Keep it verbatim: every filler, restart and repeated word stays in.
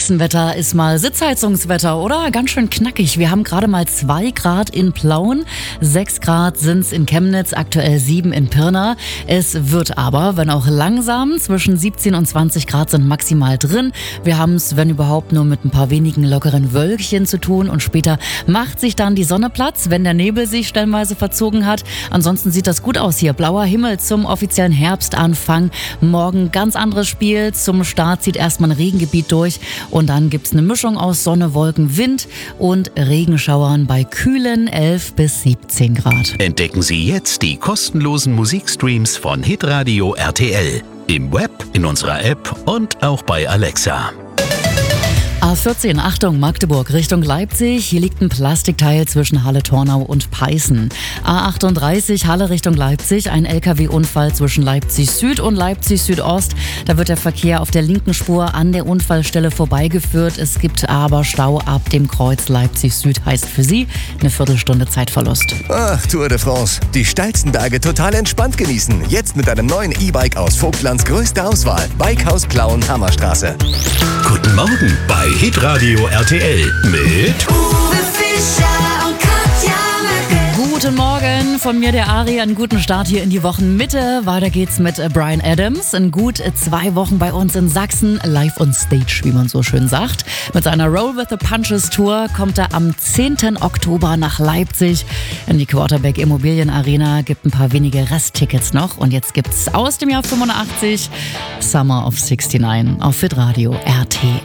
Spitzenwetter ist mal Sitzheizungswetter, oder? Ganz schön knackig. Wir haben gerade mal zwei Grad in Plauen, sechs Grad sind's in Chemnitz, aktuell sieben in Pirna. Es wird aber, wenn auch langsam, zwischen siebzehn und zwanzig Grad sind maximal drin. Wir haben es, wenn überhaupt, nur mit ein paar wenigen lockeren Wölkchen zu tun und später macht sich dann die Sonne Platz, wenn der Nebel sich stellenweise verzogen hat. Ansonsten sieht das gut aus hier. Blauer Himmel zum offiziellen Herbstanfang. Morgen ganz anderes Spiel. Zum Start zieht erstmal ein Regengebiet durch und dann gibt's eine Mischung aus Sonne, Wolken, Wind und Regenschauern bei kühlen elf bis siebzehn Grad. Entdecken Sie jetzt die kostenlosen Musikstreams von Hitradio R T L. Im Web, in unserer App und auch bei Alexa. A vierzehn, Achtung, Magdeburg Richtung Leipzig. Hier liegt ein Plastikteil zwischen Halle-Tornau und Peißen. A achtunddreißig, Halle Richtung Leipzig. Ein L K W-Unfall zwischen Leipzig Süd und Leipzig Südost. Da wird der Verkehr auf der linken Spur an der Unfallstelle vorbeigeführt. Es gibt aber Stau ab dem Kreuz Leipzig Süd. Heißt für Sie eine Viertelstunde Zeitverlust. Ach, Tour de France. Die steilsten Berge total entspannt genießen. Jetzt mit einem neuen E-Bike aus Vogtlands größter Auswahl. Bikehaus Plauen, Hammerstraße. Guten Morgen bei Hitradio R T L mit Uwe Fischer und Katja Möcke. Guten Morgen, von mir der Ari, einen guten Start hier in die Wochenmitte. Weiter geht's mit Bryan Adams. In gut zwei Wochen bei uns in Sachsen, live on stage, wie man so schön sagt. Mit seiner Roll with the Punches Tour kommt er am zehnten Oktober nach Leipzig in die Quarterback Immobilien Arena. Gibt ein paar wenige Resttickets noch und jetzt gibt's aus dem Jahr fünfundachtzig Summer of sixty-nine auf Hitradio R T